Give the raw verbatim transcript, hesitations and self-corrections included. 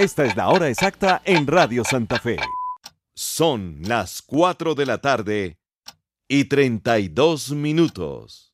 Esta es la hora exacta en Radio Santa Fe. Son las cuatro de la tarde y treinta y dos minutos.